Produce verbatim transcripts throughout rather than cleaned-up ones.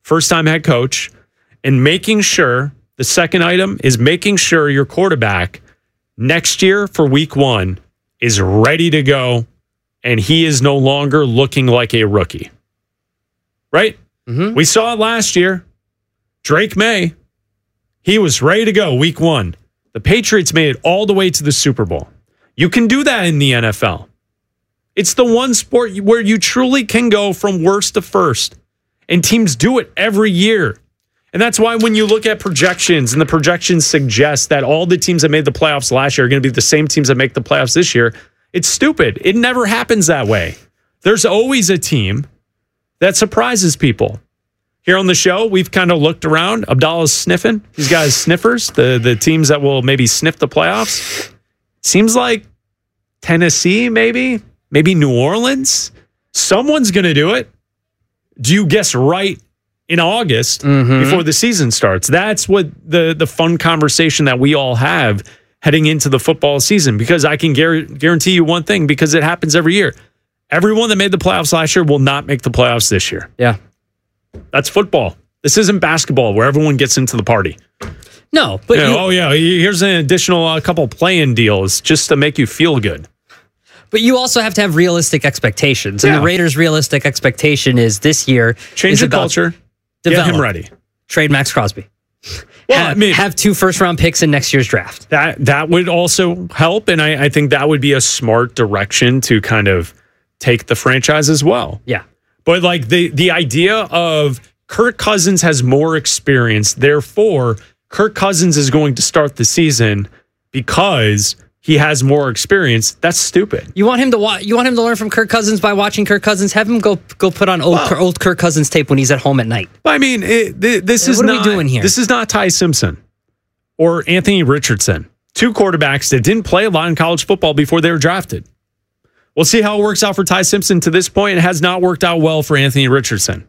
first-time head coach, and making sure, the second item is making sure your quarterback next year for week one is ready to go, and he is no longer looking like a rookie. Right? Mm-hmm. We saw it last year. Drake May, he was ready to go week one. The Patriots made it all the way to the Super Bowl. You can do that in the N F L. It's the one sport where you truly can go from worst to first. And teams do it every year. And that's why when you look at projections, and the projections suggest that all the teams that made the playoffs last year are going to be the same teams that make the playoffs this year, it's stupid. It never happens that way. There's always a team that surprises people. Here on the show, we've kind of looked around. Abdallah's sniffing. He's got his sniffers, the, the teams that will maybe sniff the playoffs. Seems like Tennessee, maybe. Maybe New Orleans. Someone's going to do it. Do you guess right in August mm-hmm. before the season starts? That's what the, the fun conversation that we all have heading into the football season, because I can gar- guarantee you one thing, because it happens every year. Everyone that made the playoffs last year will not make the playoffs this year. Yeah. That's football. This isn't basketball where everyone gets into the party. No, but you know, you, oh yeah, here's an additional uh, couple play-in deals just to make you feel good. But you also have to have realistic expectations, and yeah. the Raiders' realistic expectation is this year change the culture, develop, get him ready, trade Max Crosby. Well, have, I mean, have two first-round picks in next year's draft. That that would also help, and I, I think that would be a smart direction to kind of take the franchise as well. Yeah. But like the the idea of Kirk Cousins has more experience, therefore Kirk Cousins is going to start the season because he has more experience. That's stupid. You want him to wa- You want him to learn from Kirk Cousins by watching Kirk Cousins. Have him go go put on old well, old Kirk Cousins tape when he's at home at night. I mean, it, this yeah, is what not. What are we doing here? This is not Ty Simpson or Anthony Richardson, two quarterbacks that didn't play a lot in college football before they were drafted. We'll see how it works out for Ty Simpson. To this point, it has not worked out well for Anthony Richardson.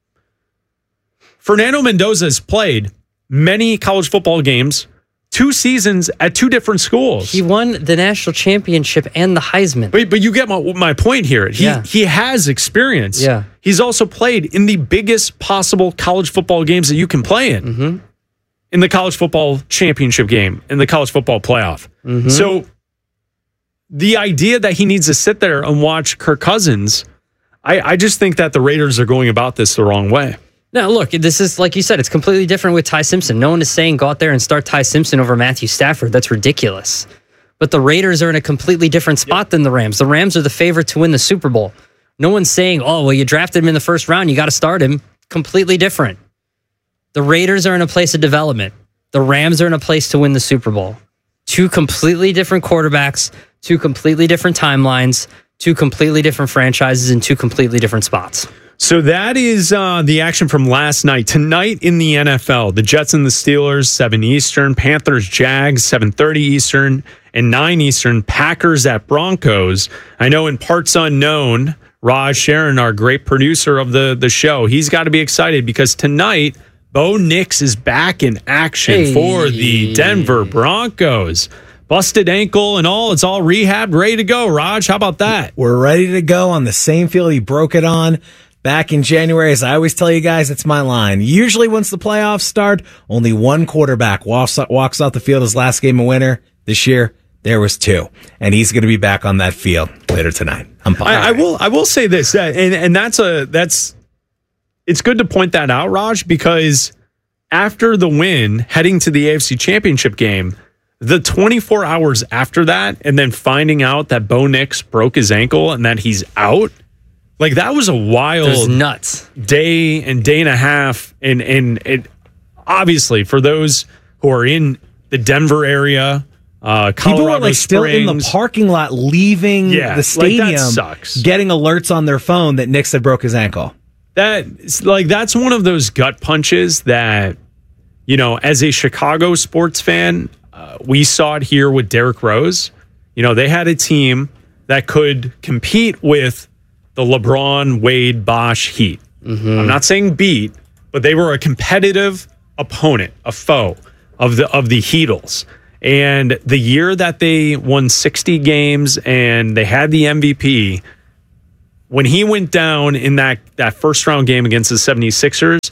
Fernando Mendoza has played many college football games, two seasons at two different schools. He won the national championship and the Heisman. But, but you get my, my point here. He, yeah. he has experience. Yeah. He's also played in the biggest possible college football games that you can play in. Mm-hmm. In the college football championship game, in the college football playoff. Mm-hmm. So the idea that he needs to sit there and watch Kirk Cousins, I, I just think that the Raiders are going about this the wrong way. No, look, this is, like you said, it's completely different with Ty Simpson. No one is saying go out there and start Ty Simpson over Matthew Stafford. That's ridiculous. But the Raiders are in a completely different spot yep. than the Rams. The Rams are the favorite to win the Super Bowl. No one's saying, oh, well, you drafted him in the first round, you got to start him. Completely different. The Raiders are in a place of development. The Rams are in a place to win the Super Bowl. Two completely different quarterbacks, two completely different timelines, two completely different franchises, and two completely different spots. So that is uh, the action from last night. Tonight in the N F L, the Jets and the Steelers, seven Eastern, Panthers, Jags, seven thirty Eastern, and nine Eastern, Packers at Broncos. I know in parts unknown, Raj Sharon, our great producer of the, the show, he's got to be excited because tonight, Bo Nix is back in action hey. for the Denver Broncos. Busted ankle and all. It's all rehabbed, ready to go. Raj, how about that? We're ready to go on the same field he broke it on back in January. As I always tell you guys, it's my line. Usually once the playoffs start, only one quarterback walks, walks off the field his last game of winter. This year, there was two. And he's going to be back on that field later tonight. I'm I, I will I will say this, uh, and, and that's a that's it's good to point that out, Raj, because after the win, heading to the A F C Championship game, the twenty-four hours after that, and then finding out that Bo Nix broke his ankle and that he's out, like that was a wild nuts day and day and a half. And and it obviously for those who are in the Denver area, uh, Colorado people are like Springs, still in the parking lot, leaving yeah, the stadium, like that sucks. Getting alerts on their phone that Nix had broke his ankle. That like that's one of those gut punches that, you know, as a Chicago sports fan, uh, we saw it here with Derrick Rose. You know, they had a team that could compete with the LeBron, Wade, Bosch Heat. Mm-hmm. I'm not saying beat, but they were a competitive opponent, a foe of the of the Heatles. And the year that they won sixty games and they had the M V P, when he went down in that, that first round game against the seventy-sixers,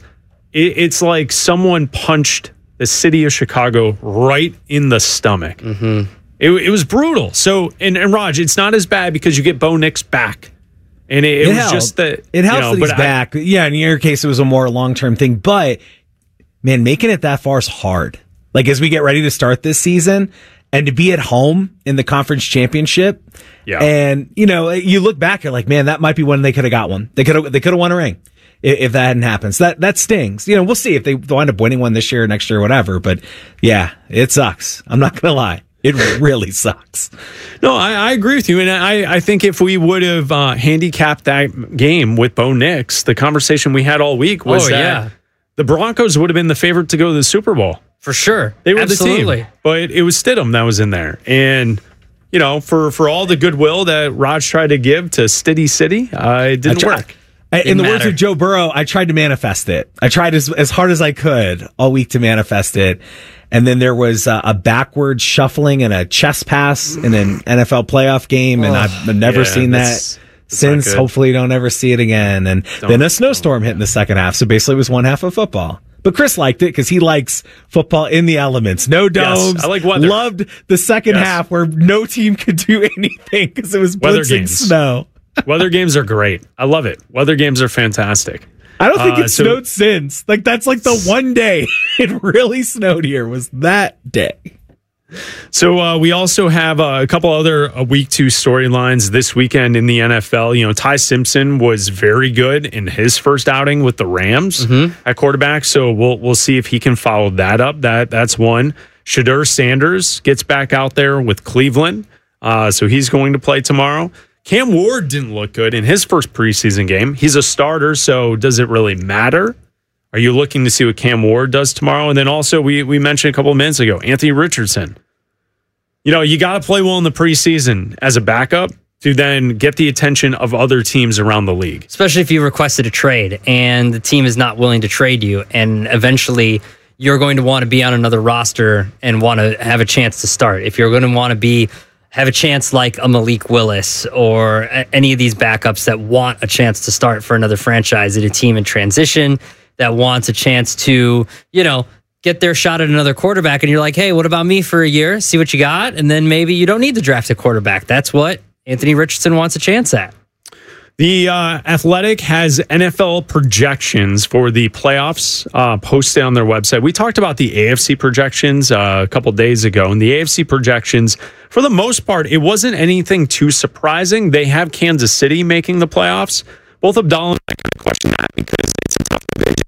it, it's like someone punched the city of Chicago right in the stomach. Mm-hmm. It, it was brutal. So, and, and Raj, it's not as bad because you get Bo Nix back. And it, it, It was helped. just that It helps you know, that he's but I- back. Yeah, in your case, it was a more long term thing. But man, making it that far is hard. Like as we get ready to start this season, and to be at home in the conference championship, Yeah. and you know, you look back, you're like, man, that might be when they could have got one. They could have, they could have won a ring if, if that hadn't happened. So that that stings. You know, we'll see if they wind up winning one this year, or next year, or whatever. But yeah, it sucks. I'm not gonna lie. It really sucks. No, I, I agree with you. And I, I think if we would have uh, handicapped that game with Bo Nix, the conversation we had all week was Oh, that yeah. the Broncos would have been the favorite to go to the Super Bowl. For sure. They were Absolutely. the team. But it was Stidham that was in there. And, you know, for, for all the goodwill that Raj tried to give to Stiddy City, uh, it didn't I try- work. I- in the words matter. of Joe Burrow, I tried to manifest it. I tried as, as hard as I could all week to manifest it. And then there was uh, a backward shuffling and a chest pass in an N F L playoff game. And I've never yeah, seen that that's- that's since. not good. Hopefully, don't ever see it again. And then a snowstorm hit in the second half. So basically, it was one half of football. But Chris liked it because he likes football in the elements. No domes. I like weather. Loved the second Yes. half where no team could do anything because it was Weather blitzing games. snow. Weather games are great. I love it. Weather games are fantastic. I don't think Uh, it so- snowed since. Like that's like the one day it really snowed here was that day. So uh, we also have uh, a couple other uh, week two storylines this weekend in the N F L. You know, Ty Simpson was very good in his first outing with the Rams at quarterback. So we'll we'll see if he can follow that up. That that's one. Shadur Sanders gets back out there with Cleveland, uh, so he's going to play tomorrow. Cam Ward didn't look good in his first preseason game. He's a starter, so does it really matter? Are you looking to see what Cam Ward does tomorrow? And then also, we we mentioned a couple of minutes ago, Anthony Richardson. You know, you got to play well in the preseason as a backup to then get the attention of other teams around the league. Especially if you requested a trade and the team is not willing to trade you, and eventually you're going to want to be on another roster and want to have a chance to start. If you're going to want to be have a chance like a Malik Willis or a- any of these backups that want a chance to start for another franchise at a team in transition that wants a chance to, you know, get their shot at another quarterback, and you're like, hey, what about me for a year? See what you got, and then maybe you don't need to draft a quarterback. That's what Anthony Richardson wants a chance at. The uh, Athletic has N F L projections for the playoffs uh, posted on their website. We talked about the A F C projections uh, a couple days ago, and the A F C projections, for the most part, it wasn't anything too surprising. They have Kansas City making the playoffs. Both Abdallah and I kind of question that because it's a tough division,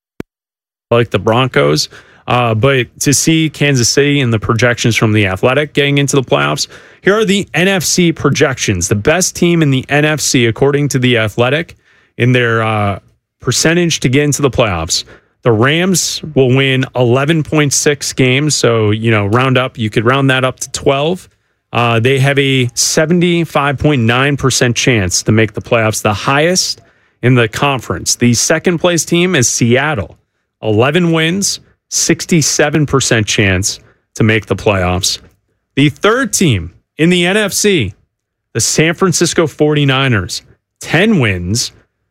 like the Broncos. Uh, but to see Kansas City and the projections from the Athletic getting into the playoffs, here are the N F C projections. The best team in the N F C, according to the Athletic, in their uh, percentage to get into the playoffs. The Rams will win eleven point six games. So, you know, round up, you could round that up to twelve. Uh, they have a seventy-five point nine percent chance to make the playoffs, the highest in the conference. The second place team is Seattle, eleven wins, sixty-seven percent chance to make the playoffs. The third team in the N F C, the San Francisco forty-niners, ten wins,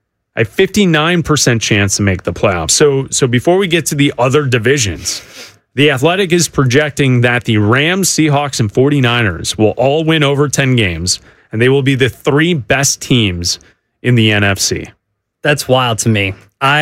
a fifty-nine percent chance to make the playoffs. So, so before we get to the other divisions, the Athletic is projecting that the Rams, Seahawks, and forty-niners will all win over ten games, and they will be the three best teams in the N F C. That's wild to me.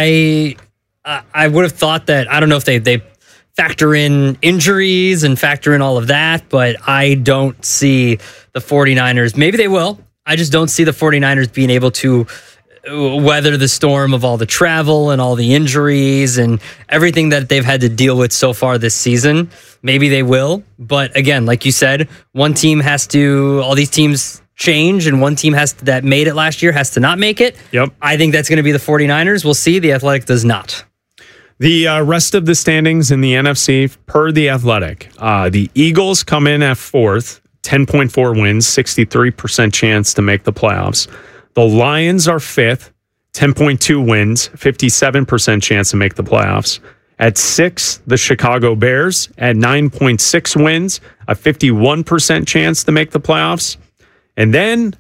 I I I would have thought that, I don't know if they they factor in injuries and factor in all of that, but I don't see the forty-niners. Maybe they will. I just don't see the forty-niners being able to weather the storm of all the travel and all the injuries and everything that they've had to deal with so far this season. Maybe they will. But again, like you said, one team has to, all these teams change, and one team has that made it last year has to not make it. Yep. I think that's going to be the forty-niners. We'll see. The Athletic does not. The uh, rest of the standings in the N F C, per the Athletic, uh, the Eagles come in at fourth, ten point four wins, sixty-three percent chance to make the playoffs. The Lions are fifth, ten point two wins, fifty-seven percent chance to make the playoffs. At sixth, the Chicago Bears at nine point six wins, a fifty-one percent chance to make the playoffs. And then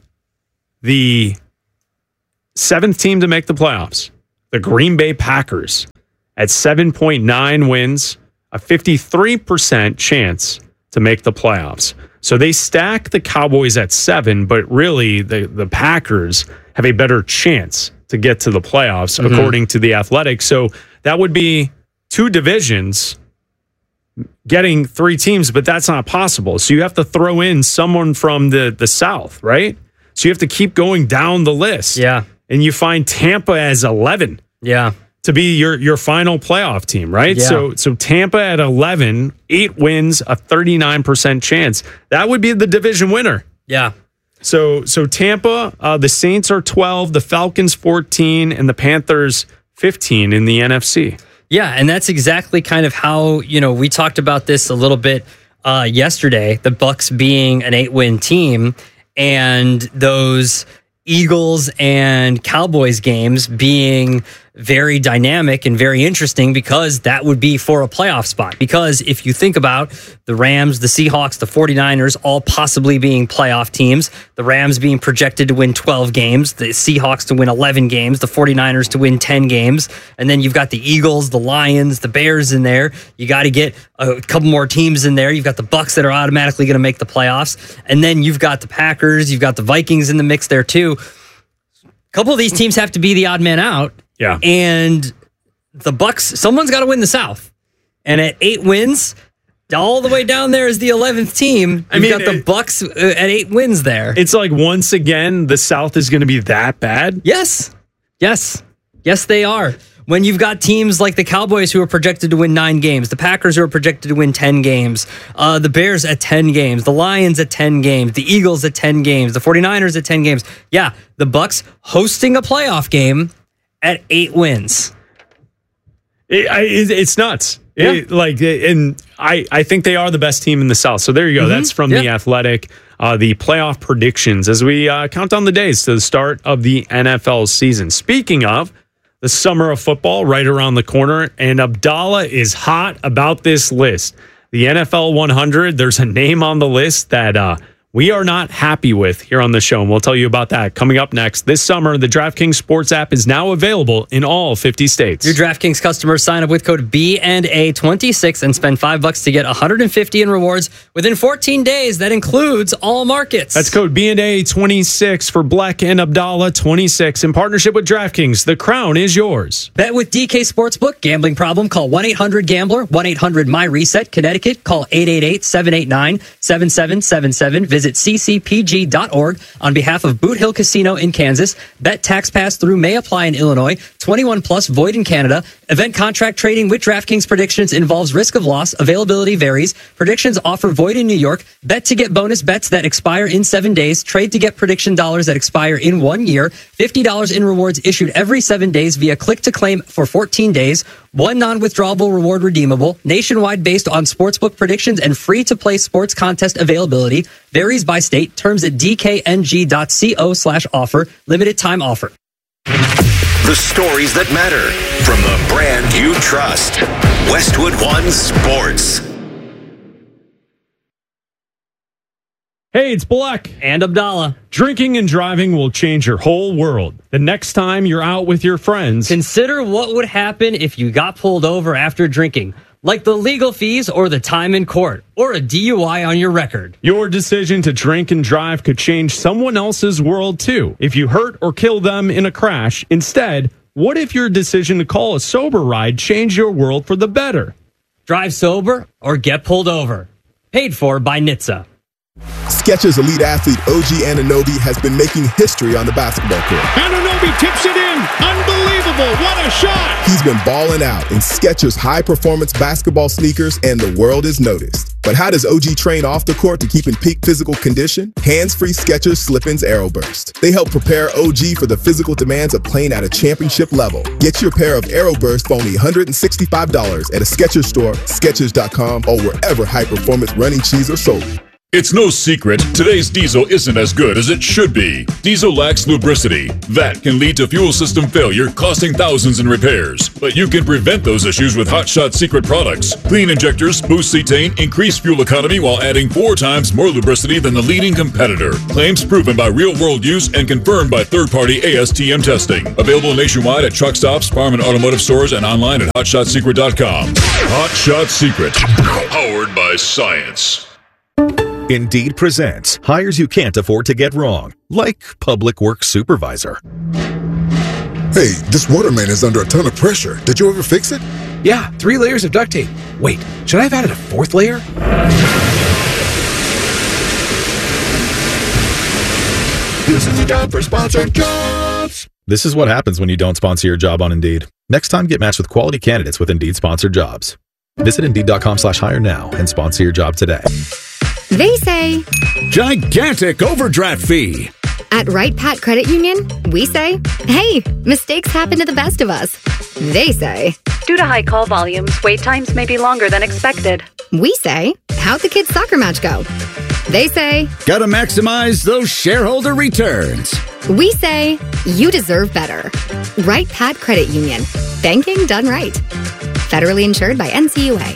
the seventh team to make the playoffs, the Green Bay Packers, at seven point nine wins, a fifty-three percent chance to make the playoffs. So they stack the Cowboys at seven, but really the, the Packers have a better chance to get to the playoffs, mm-hmm. according to The Athletic. So that would be two divisions getting three teams, but that's not possible. So you have to throw in someone from the, the South, right? So you have to keep going down the list. Yeah. And you find Tampa as eleven. Yeah. To be your, your final playoff team, right? Yeah. So so Tampa at eleven, eight wins, a thirty-nine percent chance. That would be the division winner. Yeah. So so Tampa, uh, the Saints are twelve, the Falcons fourteen, and the Panthers fifteen in the N F C. Yeah, and that's exactly kind of how, you know, we talked about this a little bit uh, yesterday, the Bucks being an eight-win team and those Eagles and Cowboys games being very dynamic and very interesting because that would be for a playoff spot. Because if you think about the Rams, the Seahawks, the 49ers all possibly being playoff teams, the Rams being projected to win twelve games, the Seahawks to win eleven games, the 49ers to win ten games, and then you've got the Eagles, the Lions, the Bears in there. You got to get a couple more teams in there. You've got the Bucks that are automatically going to make the playoffs, and then you've got the Packers, you've got the Vikings in the mix there too. A couple of these teams have to be the odd man out. Yeah. And the Bucks, someone's got to win the South. And at eight wins, all the way down there is the eleventh team. I You've mean, got the it, Bucks at eight wins there. It's like once again, the South is going to be that bad. Yes. Yes. Yes, they are. When you've got teams like the Cowboys who are projected to win nine games, the Packers who are projected to win ten games, uh, the Bears at ten games, the Lions at ten games, the Eagles at ten games, the 49ers at ten games. Yeah, the Bucks hosting a playoff game at eight wins. It, I, it, it's nuts. Yeah. It, like, and I, I think they are the best team in the South. So there you go. Mm-hmm. That's from yeah. The Athletic. Uh, the playoff predictions as we uh, count down the days to the start of the N F L season. Speaking of the summer of football right around the corner, and Abdallah is hot about this list. The N F L one hundred, there's a name on the list that uh, we are not happy with here on the show, and we'll tell you about that coming up next. This summer, the DraftKings Sports app is now available in all fifty states. Your DraftKings customers sign up with code B and A twenty-six and spend five bucks to get one hundred fifty in rewards within fourteen days. That includes all markets. That's code B and A twenty-six for Black and Abdallah twenty-six in partnership with DraftKings. The crown is yours. Bet with D K Sportsbook. Gambling problem? Call one eight hundred gambler. one eight hundred my reset. Connecticut. Call eight eight eight, seven eight nine, seven seven seven seven. Visit c c p g dot org on behalf of Boot Hill Casino in Kansas. Bet tax pass through may apply in Illinois. twenty-one plus void in Canada. Event contract trading with DraftKings predictions involves risk of loss. Availability varies. Predictions offer void in New York. Bet to get bonus bets that expire in seven days. Trade to get prediction dollars that expire in one year. fifty dollars in rewards issued every seven days via click to claim for fourteen days. One non-withdrawable reward redeemable. Nationwide based on sportsbook predictions and free-to-play sports contest availability. Varies by state. Terms at d k n g dot co slash offer. Limited time offer. The stories that matter from the brand you trust. Westwood One Sports. Hey, it's Black and Abdallah. Drinking and driving will change your whole world. The next time you're out with your friends, consider what would happen if you got pulled over after drinking, like the legal fees or the time in court, or a D U I on your record. Your decision to drink and drive could change someone else's world too. If you hurt or kill them in a crash, instead, what if your decision to call a sober ride changed your world for the better? Drive sober or get pulled over. Paid for by N H T S A. Skechers elite athlete O G Anunoby has been making history on the basketball court. Anunoby tips it in. Unbelievable. What a shot. He's been balling out in Skechers high-performance basketball sneakers, and the world is noticed. But how does O G train off the court to keep in peak physical condition? Hands-free Skechers Slip-ins Aeroburst. They help prepare O G for the physical demands of playing at a championship level. Get your pair of Aeroburst for only one hundred sixty-five dollars at a Skechers store, Skechers dot com, or wherever high-performance running shoes are sold. It's no secret, today's diesel isn't as good as it should be. Diesel lacks lubricity. That can lead to fuel system failure, costing thousands in repairs. But you can prevent those issues with Hot Shot Secret products. Clean injectors, boost cetane, increase fuel economy while adding four times more lubricity than the leading competitor. Claims proven by real-world use and confirmed by third-party A S T M testing. Available nationwide at truck stops, farm and automotive stores, and online at hot shot secret dot com. Hot Shot Secret, powered by science. Indeed presents hires you can't afford to get wrong, like public works supervisor. Hey, this water main is under a ton of pressure. Did you ever fix it? Yeah, three layers of duct tape. Wait, should I have added a fourth layer? This is a job for sponsored jobs. This is what happens when you don't sponsor your job on Indeed. Next time, get matched with quality candidates with Indeed sponsored jobs. Visit Indeed dot com slash hire now and sponsor your job today. They say, gigantic overdraft fee. At Wright Pat Credit Union, we say, hey, mistakes happen to the best of us. They say, due to high call volumes, wait times may be longer than expected. We say, how'd the kids' soccer match go? They say, gotta maximize those shareholder returns. We say, you deserve better. Wright Pat Credit Union. Banking done right. Federally insured by N C U A.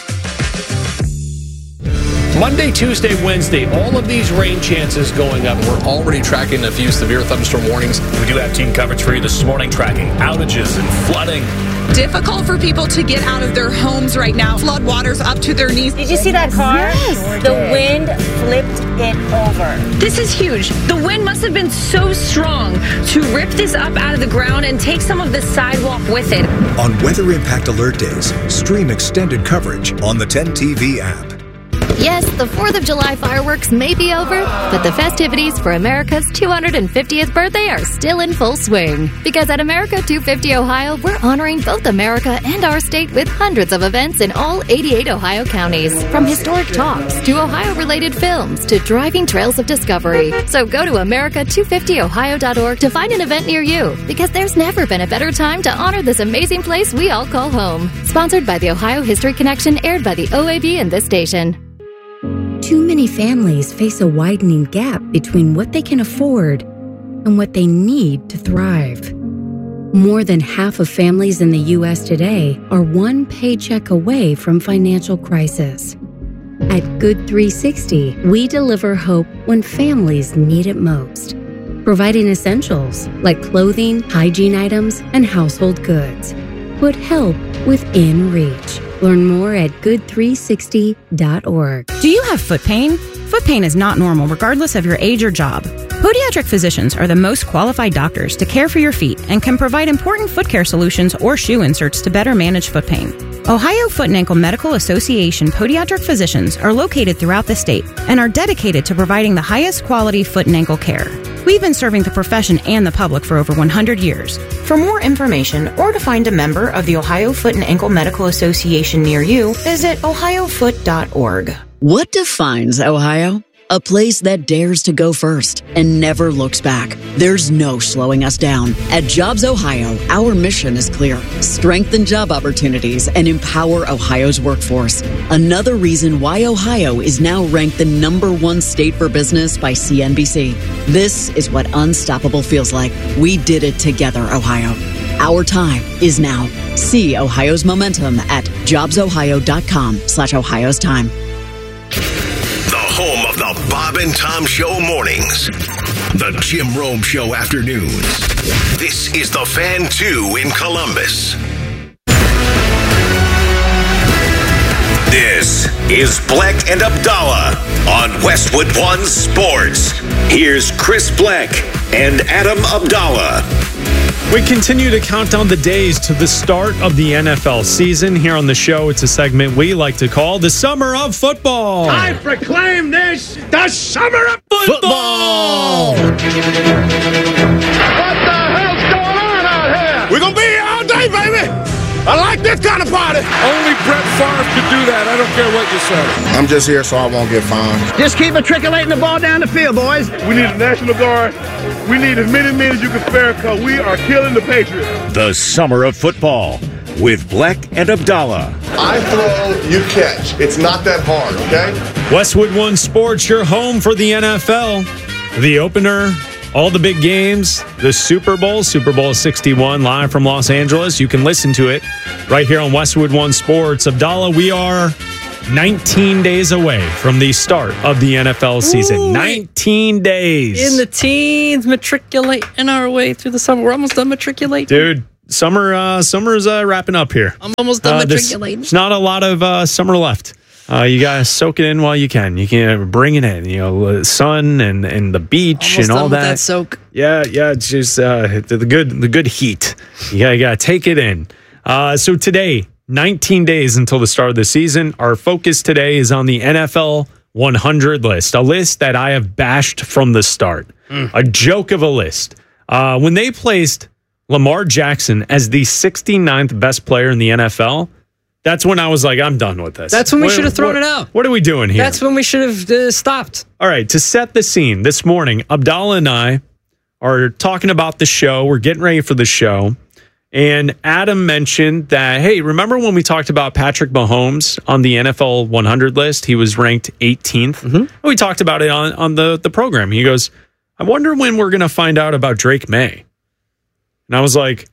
Monday, Tuesday, Wednesday, all of these rain chances going up. We're already tracking a few severe thunderstorm warnings. We do have team coverage for you this morning, tracking outages and flooding. Difficult for people to get out of their homes right now. Flood waters up to their knees. Did you see that car? Yes. The wind flipped it over. This is huge. The wind must have been so strong to rip this up out of the ground and take some of the sidewalk with it. On Weather Impact Alert Days, stream extended coverage on the ten T V app. Yes, the fourth of July fireworks may be over, but the festivities for America's two hundred fiftieth birthday are still in full swing. Because at America two fifty Ohio, we're honoring both America and our state with hundreds of events in all eighty-eight Ohio counties. From historic talks to Ohio-related films to driving trails of discovery. So go to America two fifty ohio dot org to find an event near you. Because there's never been a better time to honor this amazing place we all call home. Sponsored by the Ohio History Connection, aired by the O A B and this station. Too many families face a widening gap between what they can afford and what they need to thrive. More than half of families in the U S today are one paycheck away from financial crisis. At Good three sixty, we deliver hope when families need it most, providing essentials like clothing, hygiene items, and household goods. Put help within reach. Learn more at good three sixty dot org. Do you have foot pain? Foot pain is not normal regardless of your age or job. Podiatric physicians are the most qualified doctors to care for your feet and can provide important foot care solutions or shoe inserts to better manage foot pain. Ohio Foot and Ankle Medical Association podiatric physicians are located throughout the state and are dedicated to providing the highest quality foot and ankle care. We've been serving the profession and the public for over one hundred years. For more information or to find a member of the Ohio Foot and Ankle Medical Association near you, visit ohio foot dot org. What defines Ohio? A place that dares to go first and never looks back. There's no slowing us down. At Jobs Ohio, our mission is clear. Strengthen job opportunities and empower Ohio's workforce. Another reason why Ohio is now ranked the number one state for business by C N B C. This is what unstoppable feels like. We did it together, Ohio. Our time is now. See Ohio's momentum at jobs ohio dot com slash Ohio's time. Home of the Bob and Tom Show mornings. The Jim Rome Show afternoons. This is the Fan two in Columbus. This is Bleck and Abdallah on Westwood One Sports. Here's Chris Bleck and Adam Abdallah. We continue to count down the days to the start of the N F L season. Here on the show, it's a segment we like to call the Summer of Football. I proclaim this the Summer of Football! Football! What the hell's going on out here? We're going to be here all day, baby! I like this kind of party. Only Brett Favre could do that. I don't care what you say. I'm just here so I won't get fined. Just keep matriculating the ball down the field, boys. We need a National Guard. We need as many men as you can spare because we are killing the Patriots. The Summer of Football. with Bleck and Abdallah. I throw, you catch. It's not that hard, okay? Westwood One Sports, your home for the N F L. The opener, all the big games, the Super Bowl, Super Bowl sixty-one, live from Los Angeles. You can listen to it right here on Westwood One Sports. Abdallah, we are nineteen days away from the start of the N F L season. Ooh, nineteen days. In the teens, matriculating our way through the summer. We're almost done matriculating. Dude, summer uh, summer's uh, wrapping up here. I'm almost done uh, matriculating. There's, there's not a lot of uh, summer left. Uh, you got to soak it in while you can. You can bring it in, you know, the sun and, and the beach almost and all done with that. that soak. Yeah, yeah, it's just uh, the, the good the good heat. You got to take it in. Uh, so today, nineteen days until the start of the season. Our focus today is on the N F L one hundred list, a list that I have bashed from the start. Mm. A joke of a list. Uh, when they placed Lamar Jackson as the sixty-ninth best player in the N F L, that's when I was like, I'm done with this. That's when we what, should have thrown what, it out. What are we doing here? That's when we should have uh, stopped. All right, to set the scene, this morning, Abdallah and I are talking about the show. We're getting ready for the show. And Adam mentioned that, hey, remember when we talked about Patrick Mahomes on the N F L one hundred list? He was ranked eighteenth. Mm-hmm. We talked about it on, on the, the program. He goes, I wonder when we're going to find out about Drake May. And I was like,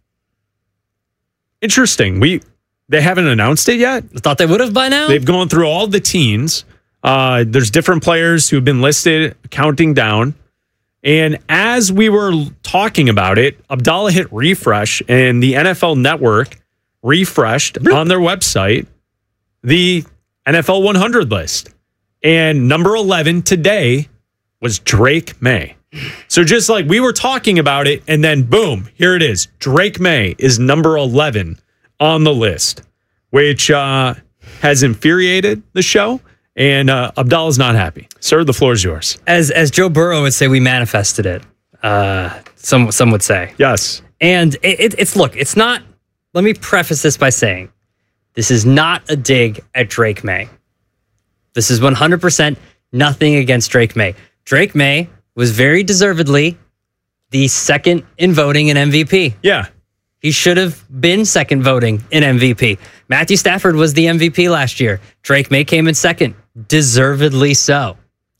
interesting. We they haven't announced it yet. I thought they would have by now. They've gone through all the teams. Uh, there's different players who've been listed, counting down. And as we were talking about it, Abdallah hit refresh, and the N F L Network refreshed Bloop. on their website the N F L one hundred list. And number eleven today was Drake May. So just like we were talking about it, and then boom, here it is. Drake May is number eleven on the list, which uh, has infuriated the show. And uh, Abdallah's not happy. Sir, the floor is yours. As as Joe Burrow would say, we manifested it. Uh, some some would say. Yes. And it, it, it's, look, it's not, let me preface this by saying, this is not a dig at Drake May. This is one hundred percent nothing against Drake May. Drake May was very deservedly the second in voting in M V P. Yeah. He should have been second voting in M V P. Matthew Stafford was the M V P last year. Drake May came in second. Deservedly so.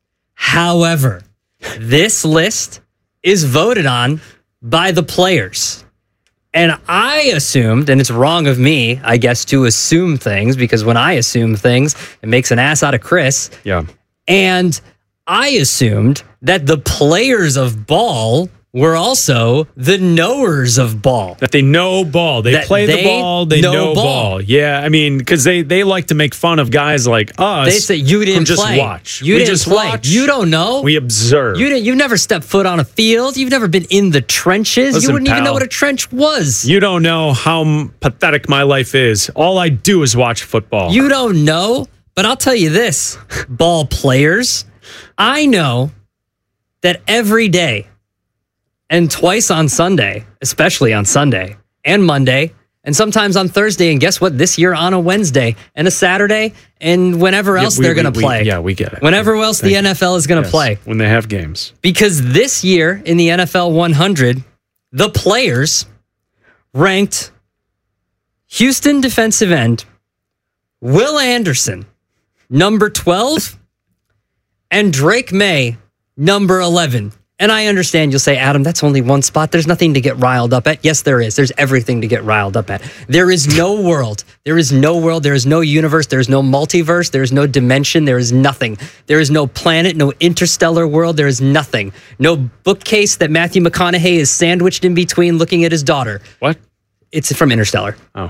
However, this list is voted on by the players. And I assumed, and it's wrong of me, I guess, to assume things, because when I assume things, it makes an ass out of Chris. Yeah. And I assumed that the players of ball were also the knowers of ball. That they know ball. They that play they the ball. They know, know ball. ball. Yeah, I mean, because they, they like to make fun of guys like us. They say you didn't who just play. watch. You we didn't just play. watch. You don't know. We observe. You didn't. You've never stepped foot on a field. You've never been in the trenches. Listen, you wouldn't pal, even know what a trench was. You don't know how pathetic my life is. All I do is watch football. You don't know, but I'll tell you this, ball players, I know that every day and twice on Sunday, especially on Sunday and Monday, and sometimes on Thursday, and guess what? This year on a Wednesday and a Saturday, and whenever else yeah, we, they're going to we, play. We, yeah, we get it. Whenever else Thank the N F L is going to yes, play. When they have games. Because this year in the N F L one hundred, the players ranked Houston defensive end Will Anderson, number twelve, and Drake May, number eleven. And I understand you'll say, Adam, that's only one spot. There's nothing to get riled up at. Yes, there is. There's everything to get riled up at. There is no world. There is no world. There is no universe. There is no multiverse. There is no dimension. There is nothing. There is no planet, no interstellar world. There is nothing. No bookcase that Matthew McConaughey is sandwiched in between looking at his daughter. What? It's from Interstellar. Oh.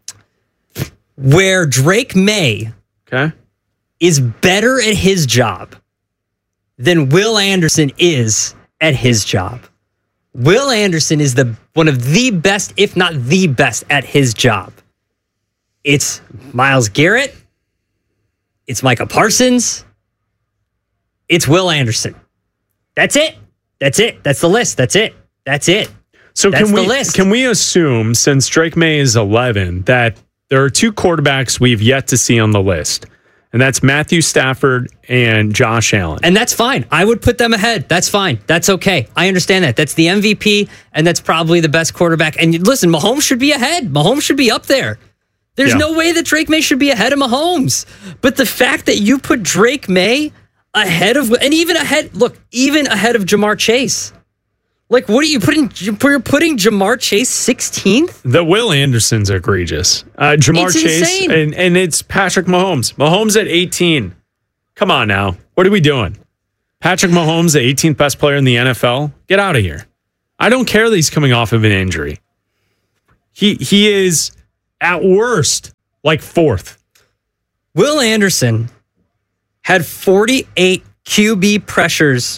Where Drake May okay. is better at his job than Will Anderson is at his job. Will Anderson is the one of the best, if not the best, at his job. It's Myles Garrett. It's Micah Parsons. It's Will Anderson. That's it. That's it. That's the list. That's it. That's it. So That's can we the list. can we assume, since Drake May is eleven, that there are two quarterbacks we've yet to see on the list? and that's Matthew Stafford and Josh Allen. And that's fine. I would put them ahead. That's fine. That's okay. I understand that. That's the M V P, and that's probably the best quarterback. And listen, Mahomes should be ahead. Mahomes should be up there. There's Yeah. no way that Drake May should be ahead of Mahomes. But the fact that you put Drake May ahead of, and even ahead, look, even ahead of Jamar Chase. Like, what are you putting? You're putting Jamar Chase sixteenth? The Will Anderson's egregious. Uh, Jamar It's Chase, insane. and, and it's Patrick Mahomes. Mahomes at eighteen. Come on now. What are we doing? Patrick Mahomes, the eighteenth best player in the N F L? Get out of here. I don't care that he's coming off of an injury. He He is, at worst, like fourth. Will Anderson had forty-eight Q B pressures.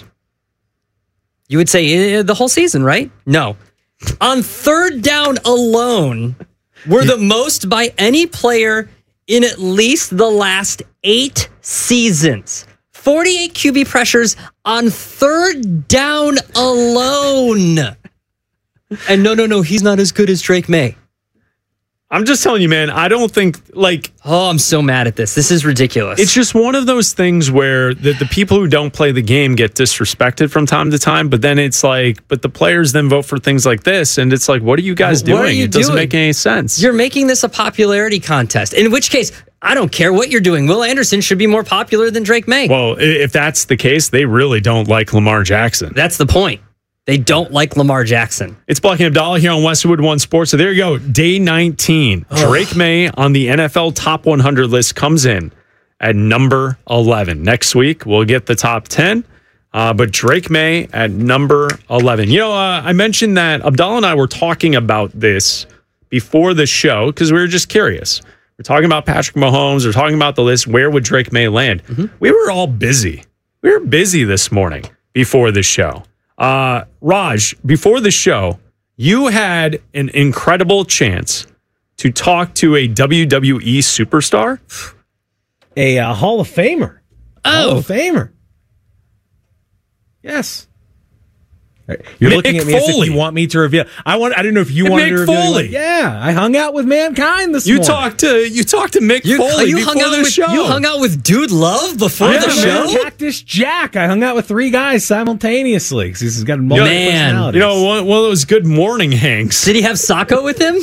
You would say uh, the whole season, right? No. On third down alone, were the most by any player in at least the last eight seasons. forty-eight Q B pressures on third down alone. And no, no, no, he's not as good as Drake May. I'm just telling you, man, I don't think, like... Oh, I'm so mad at this. This is ridiculous. It's just one of those things where the, the people who don't play the game get disrespected from time to time, but then it's like, but the players then vote for things like this, and it's like, what are you guys doing? What are you it doesn't doing? make any sense. You're making this a popularity contest, in which case, I don't care what you're doing. Will Anderson should be more popular than Drake May. Well, i- if that's the case, they really don't like Lamar Jackson. That's the point. They don't like Lamar Jackson. It's Black and Abdallah here on Westwood One Sports. So there you go. Day nineteen. Drake May on the N F L top one hundred list comes in at number eleven. Next week, we'll get the top ten. Uh, but Drake May at number eleven. You know, uh, I mentioned that Abdallah and I were talking about this before the show because we were just curious. We're talking about Patrick Mahomes. We're talking about the list. Where would Drake May land? Mm-hmm. We were all busy. We were busy this morning before the show. Uh, Raj, before the show, you had an incredible chance to talk to a W W E superstar. A uh, Hall of Famer. Oh. Hall of Famer. Yes. You're Mick looking at me as if Foley. you want me to reveal. I want. I didn't know if you Mick wanted to reveal. Foley. Yeah, I hung out with Mankind this You morning. talked to you talked to Mick You, Foley you before hung out the with, show. You hung out with Dude Love before Yeah, the man, show? Cactus Jack. I hung out with three guys simultaneously because he's got You know, multiple Man. personalities. you know, one, one of those good morning hanks. Did he have Sacco with him?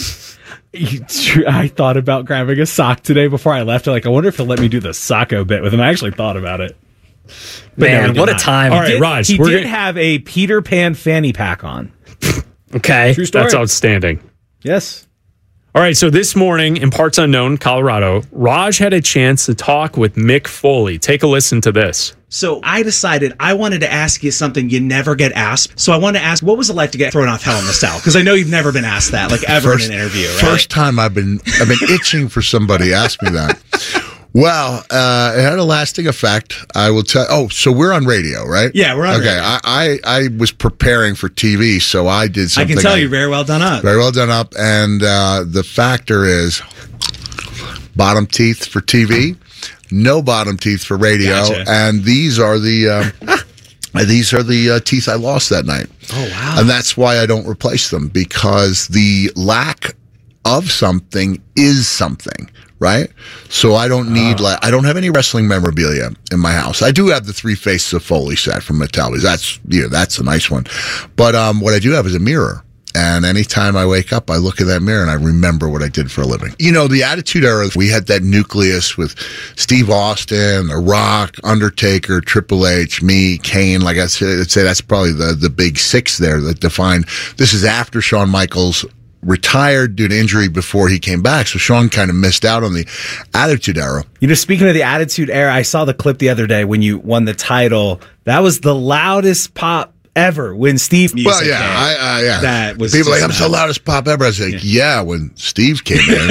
I thought about grabbing a sock today before I left. Like, I wonder if he'll let me do the Sacco bit with him. I actually thought about it. But Man, no, he did what a not. time. All right, Did- Raj, he we're did gonna- have a Peter Pan fanny pack on. Okay. True story. That's outstanding. Yes. All right, so this morning in Parts Unknown, Colorado, Raj had a chance to talk with Mick Foley. Take a listen to this. So I decided I wanted to ask you something you never get asked. So I wanted to ask, what was it like to get thrown off Hell in the Cell? Because I know you've never been asked that, like ever First- in an interview, right? First time I've been I've been itching for somebody to ask me that. Well, uh, it had a lasting effect. I will tell. Oh, so we're on radio, right? Yeah, we're on okay, radio. I, I I was preparing for T V, so I did I something. can tell you're very well done up. very well done up, and uh, the factor is bottom teeth for T V, no bottom teeth for radio, Gotcha. and these are the. Uh, These are the uh, teeth I lost that night. Oh, wow. And that's why I don't replace them, because the lack of something is something, right? So I don't need, like, I don't have any wrestling memorabilia in my house. I do have the Three Faces of Foley set from Mattel. That's, you know, that's a nice one. But um, what I do have is a mirror. And anytime I wake up, I look in that mirror and I remember what I did for a living. You know, the Attitude Era, we had that nucleus with Steve Austin, The Rock, Undertaker, Triple H, me, Kane. Like I said, I'd say that's probably the, the big six there that define. This is after Shawn Michaels retired due to injury before he came back. So Shawn kind of missed out on the Attitude Era. You know, speaking of the Attitude Era, I saw the clip the other day when you won the title. That was the loudest pop ever when Steve. Well, yeah, I, I, yeah. That was people like, I'm just so nuts. loudest pop ever. I was like, yeah, when Steve came in.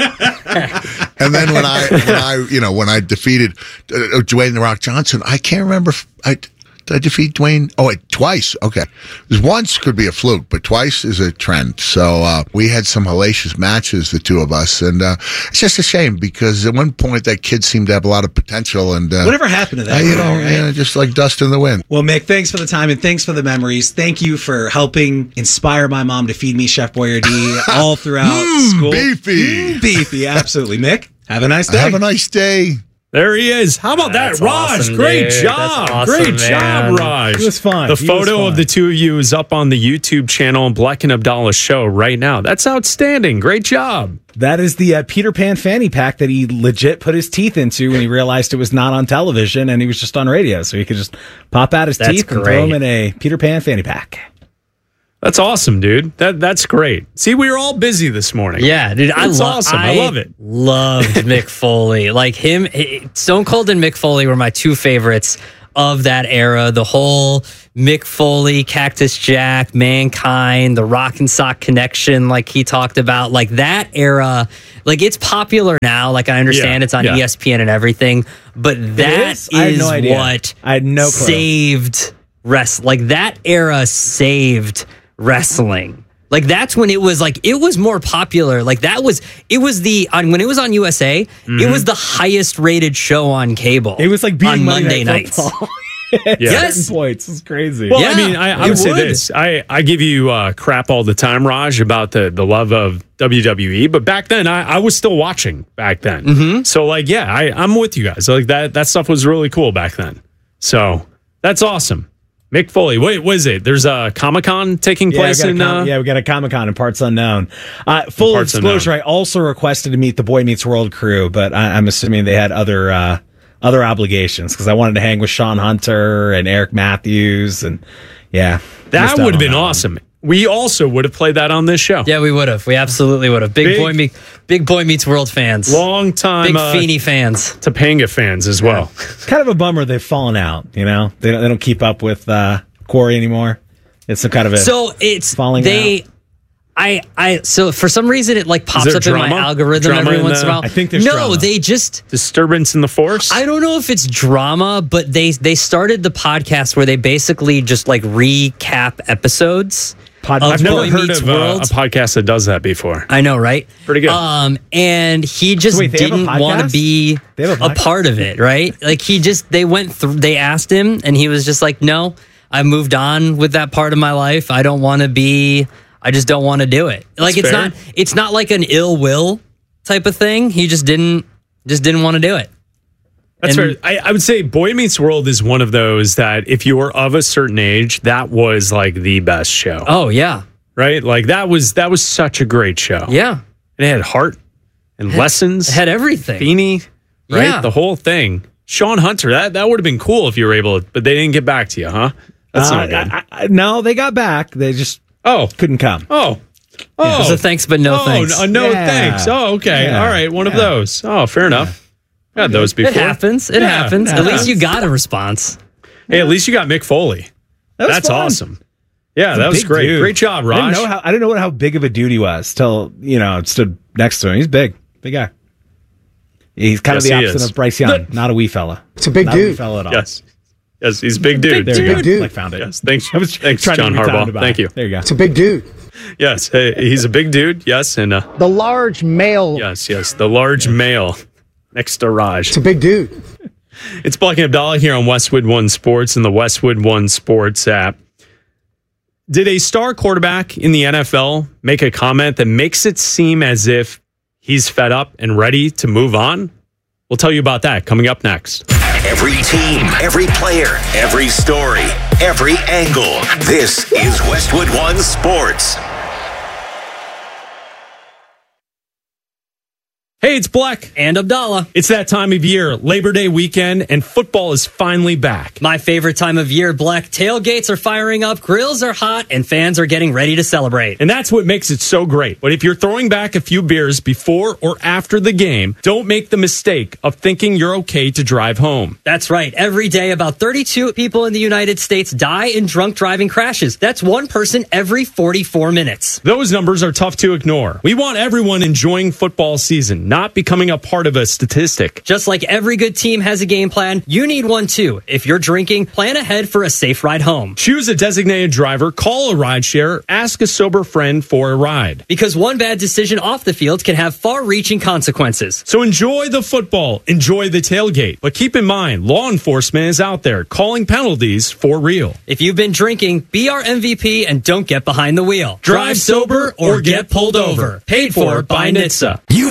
And then when I, when I, you know, when I defeated uh, Dwayne The Rock Johnson, I can't remember. If I did I defeat Dwayne? Oh, wait, twice. Okay, because once could be a fluke, but twice is a trend. So uh, we had some hellacious matches, the two of us, and uh, it's just a shame because at one point that kid seemed to have a lot of potential. And uh, Whatever happened to that? uh, you know, guy, right? yeah, just like dust in the wind. Well, Mick, thanks for the time and thanks for the memories. Thank you for helping inspire my mom to feed me Chef Boyardee all throughout Mm, school. beefy. Mm, beefy, absolutely. Mick, have a nice day. Have a nice day. There he is. How about That's that, Raj? awesome, Great dude. job. That's awesome, Great man. job, Raj. It was fun. The He photo was fun. of the two of you is up on the YouTube channel, Black and Abdallah Show, right now. That's outstanding. Great job. That is the uh, Peter Pan fanny pack that he legit put his teeth into when he realized it was not on television and he was just on radio. So he could just pop out his That's teeth and great. throw them in a Peter Pan fanny pack. That's awesome, dude. That That's great. See, we were all busy this morning. Yeah, dude, I That's love. awesome. I love it. Loved Mick Foley. Like him, Stone Cold and Mick Foley were my two favorites of that era. The whole Mick Foley, Cactus Jack, Mankind, the Rock and Sock connection, like he talked about, like that era. Like it's popular now. Like I understand Yeah, it's on yeah. E S P N and everything, but that is? I had is no idea. what I had no clue. saved rest. Like that era saved wrestling. Like that's when it was like it was more popular. Like that was it was the on when it was on U S A, Mm-hmm. it was the highest rated show on cable. It was like beating on Monday Monday Night nights. Football. Yeah. Yes. Certain points. It's crazy. Well, Yeah, I mean, I, I it would say would. this. I, I give you uh, crap all the time, Raj, about the, the love of W W E. But back then, I, I was still watching back then. Mm-hmm. So, like, yeah, I, I'm with you guys. Like, that, that stuff was really cool back then. So, that's awesome. Mick Foley. Wait, what is it? There's a Comic-Con taking Yeah, we place got a in... com- Uh, yeah, we got a Comic Con in Parts Unknown. Uh, full Parts disclosure, Unknown. I also requested to meet the Boy Meets World crew, but I, I'm assuming they had other uh, other obligations because I wanted to hang with Sean Hunter and Eric Matthews, and yeah, that missed out would have on been that one. awesome. We also would have played that on this show. Yeah, we would have. We absolutely would have. Big, Big- boy meet Big Boy Meets World fans. Long time Big uh, Feeney fans. Topanga fans as well. Kind of a bummer they've fallen out. You know, they don't, they don't keep up with uh, Corey anymore. It's some kind of a So it's falling they out. I I so for some reason it like pops there up in my drama? algorithm Drama every in once in the- a while. I think there's No, drama. they just Disturbance in the Force? I don't know if it's drama, but they they started the podcast where they basically just like recap episodes Pod- of I've never Boy heard Meets of uh, World. a podcast that does that before. I know, right? Pretty good. Um, and he just So wait, they have a didn't want to podcast? be They have a a podcast? part of it, right? Like he just they went through. They asked him, and he was just like, "No, I moved on with that part of my life. I don't want to be. I just don't want to do it. Like That's it's fair. not. It's not like an ill will type of thing. He just didn't. Just didn't want to do it. That's And- fair. I, I would say Boy Meets World is one of those that if you were of a certain age, that was like the best show. Oh yeah, Right? Like that was that was such a great show. yeah. And it had heart and lessons. It had everything. Feeney, right? Yeah. The whole thing. Sean Hunter, that, that would have been cool if you were able to, but they didn't get back to you, huh? That's Uh, not good. I, I, no, they got back. They just oh, couldn't come. oh. It Oh, was a thanks, but no oh, thanks. no, no Yeah. thanks. Oh, okay. Yeah. All right. One of Yeah. those. Oh, fair enough. Had those before. It happens. It Yeah. happens. Yeah. At least you got a response. Hey, at least you got Mick Foley. That was That's fun. awesome. Yeah, He's a that was big great. dude. Great job, I Raj. didn't know how I didn't know how big of a dude he was till you know I stood next to him. He's big, big guy. He's kind Yes, of the he opposite is. of Bryce Young, not a wee fella. It's a big not a wee dude. fella at all. Yes. Yes, he's a big dude. There you go. dude. Like found it. Yes, thanks. I was thanks, trying John to give you time to Harbaugh. buy. Thank you. There you go. It's a big dude. Yes, hey, he's a big dude. Yes, and uh, The large male. yes, yes, the large male next to Raj. It's a big dude. It's Black and Abdallah here on Westwood One Sports and the Westwood One Sports app. Did a star quarterback in the N F L make a comment that makes it seem as if he's fed up and ready to move on? We'll tell you about that coming up next. Every team, every player, every story, every angle. This is Westwood One Sports. Hey, it's Black and Abdallah. It's that time of year, Labor Day weekend, and football is finally back. My favorite time of year, Black. Tailgates are firing up, grills are hot, and fans are getting ready to celebrate. And that's what makes it so great. But if you're throwing back a few beers before or after the game, don't make the mistake of thinking you're okay to drive home. That's right. Every day, about thirty-two people in the United States die in drunk driving crashes. That's one person every forty-four minutes. Those numbers are tough to ignore. We want everyone enjoying football season, not becoming a part of a statistic. Just like every good team has a game plan, you need one too. If you're drinking, plan ahead for a safe ride home. Choose a designated driver, call a rideshare, ask a sober friend for a ride. Because one bad decision off the field can have far-reaching consequences. So enjoy the football, enjoy the tailgate. But keep in mind, law enforcement is out there calling penalties for real. If you've been drinking, be our M V P and don't get behind the wheel. Drive sober or get pulled over. Paid for by N H T S A. You've never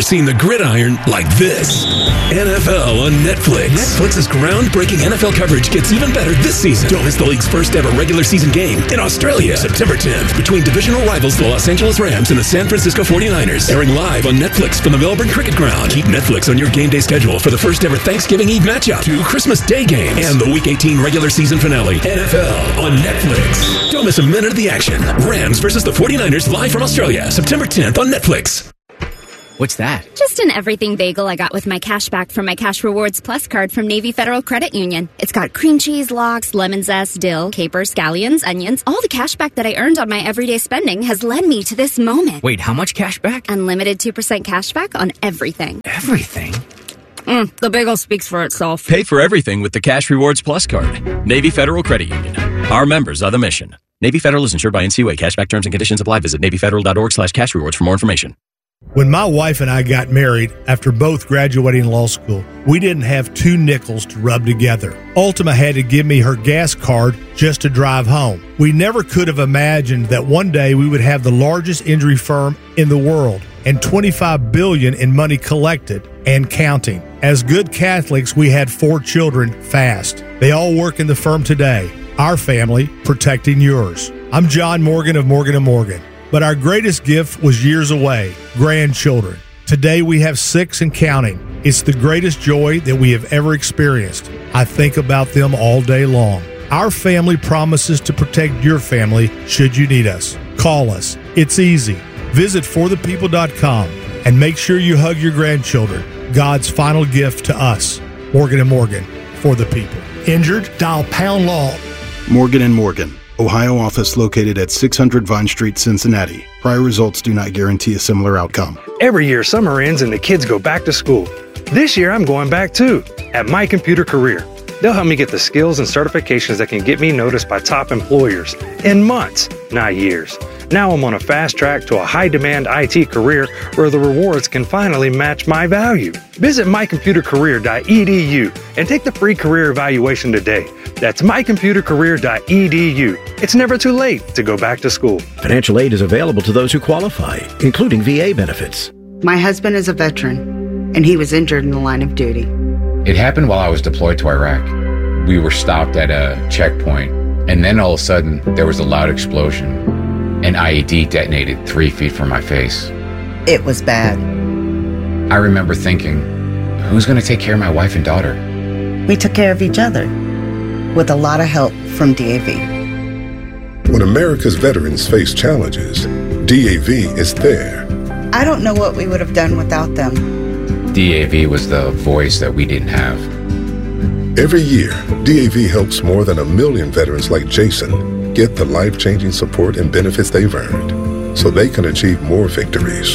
seen the gridiron like this. N F L on Netflix. Netflix's groundbreaking N F L coverage gets even better this season. Don't miss the league's first ever regular season game in Australia, September tenth, between divisional rivals the Los Angeles Rams and the San Francisco forty-niners. Airing live on Netflix from the Melbourne Cricket Ground. Keep Netflix on your game day schedule for the first ever Thanksgiving Eve matchup, two Christmas Day games, and the Week eighteen regular season finale. N F L on Netflix. Don't miss a minute of the action. Rams versus the forty-niners live from Australia, September tenth on Netflix. What's that? Just an everything bagel I got with my cash back from my Cash Rewards Plus card from Navy Federal Credit Union. It's got cream cheese, lox, lemon zest, dill, capers, scallions, onions. All the cash back that I earned on my everyday spending has led me to this moment. Wait, how much cash back? Unlimited two percent cash back on everything. Everything? Mm, the bagel speaks for itself. Pay for everything with the Cash Rewards Plus card. Navy Federal Credit Union. Our members are the mission. Navy Federal is insured by N C U A. Cashback terms and conditions apply. Visit NavyFederal.org slash cash rewards for more information. When my wife and I got married after both graduating law school, we didn't have two nickels to rub together. Ultima had to give me her gas card just to drive home. We never could have imagined that one day we would have the largest injury firm in the world and twenty-five billion dollars in money collected and counting. As good Catholics, we had four children fast. They all work in the firm today. Our family protecting yours. I'm John Morgan of Morgan and Morgan. But our greatest gift was years away, grandchildren. Today we have six and counting. It's the greatest joy that we have ever experienced. I think about them all day long. Our family promises to protect your family should you need us. Call us. It's easy. Visit for the people dot com and make sure you hug your grandchildren. God's final gift to us. Morgan and Morgan, for the people. Injured? Dial pound law. Morgan and Morgan. Ohio office located at six hundred Vine Street, Cincinnati. Prior results do not guarantee a similar outcome. Every year, summer ends and the kids go back to school. This year, I'm going back too, at My Computer Career. They'll help me get the skills and certifications that can get me noticed by top employers in months, not years. Now I'm on a fast track to a high-demand I T career where the rewards can finally match my value. Visit my computer career dot e d u and take the free career evaluation today. That's my computer career dot e d u. It's never too late to go back to school. Financial aid is available to those who qualify, including V A benefits. My husband is a veteran, and he was injured in the line of duty. It happened while I was deployed to Iraq. We were stopped at a checkpoint, and then all of a sudden, there was a loud explosion. An I E D detonated three feet from my face. It was bad. I remember thinking, who's going to take care of my wife and daughter? We took care of each other, with a lot of help from D A V. When America's veterans face challenges, D A V is there. I don't know what we would have done without them. D A V was the voice that we didn't have. Every year, D A V helps more than a million veterans like Jason get the life-changing support and benefits they've earned so they can achieve more victories.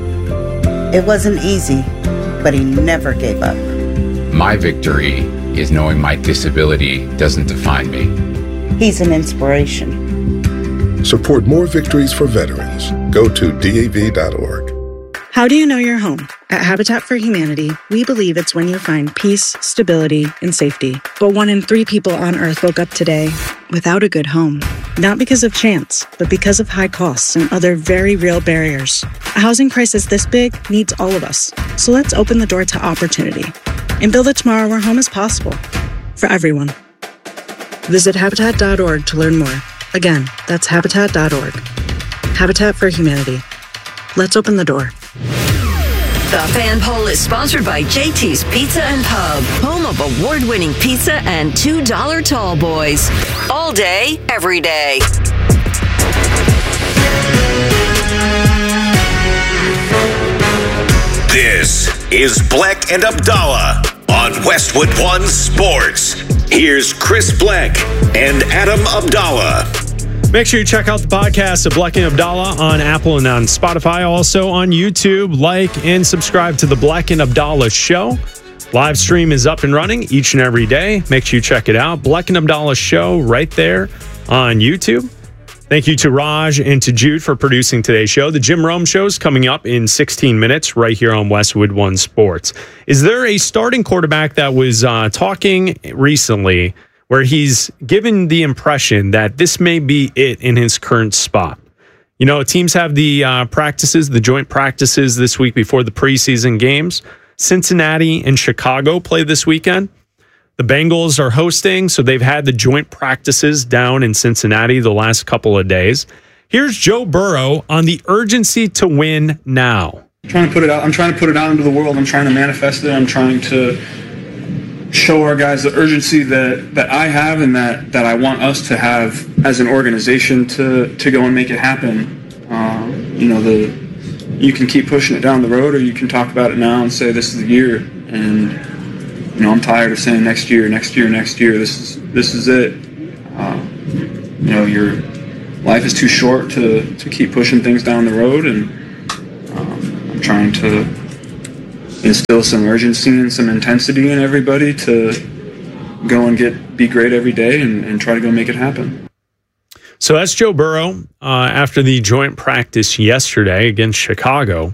It wasn't easy, but he never gave up. My victory is knowing my disability doesn't define me. He's an inspiration. Support more victories for veterans. Go to D A V dot org. How do you know you're home? At Habitat for Humanity, we believe it's when you find peace, stability, and safety. But one in three people on Earth woke up today without a good home. Not because of chance, but because of high costs and other very real barriers. A housing crisis this big needs all of us. So let's open the door to opportunity and build a tomorrow where home is possible for everyone. Visit Habitat dot org to learn more. Again, that's Habitat dot org. Habitat for Humanity. Let's open the door. The Fan Poll is sponsored by J T's Pizza and Pub, home of award-winning pizza and two dollar tall boys. All day, every day. This is Black and Abdallah on Westwood One Sports. Here's Chris Black and Adam Abdallah. Make sure you check out the podcast of Black and Abdallah on Apple and on Spotify. Also on YouTube. Like and subscribe to the Black and Abdallah Show. Live stream is up and running each and every day. Make sure you check it out. Black and Abdallah Show right there on YouTube. Thank you to Raj and to Jude for producing today's show. The Jim Rome Show is coming up in sixteen minutes right here on Westwood One Sports. Is there a starting quarterback that was uh, talking recently where he's given the impression that this may be it in his current spot? You know, teams have the uh, practices, the joint practices this week before the preseason games. Cincinnati and Chicago play this weekend. The Bengals are hosting, so they've had the joint practices down in Cincinnati the last couple of days. Here's Joe Burrow on the urgency to win now. I'm trying to put it out. I'm trying to put it out into the world. I'm trying to manifest it. I'm trying to show our guys the urgency that, that I have and that, that I want us to have as an organization to, to go and make it happen. Um, you know, the you can keep pushing it down the road, or you can talk about it now and say this is the year. And you know, I'm tired of saying next year, next year, next year. This is this is it. Uh, you know, your life is too short to, to keep pushing things down the road, and um, I'm trying to instill some urgency and some intensity in everybody to go and get be great every day and, and try to go make it happen. So that's Joe Burrow uh, after the joint practice yesterday against Chicago.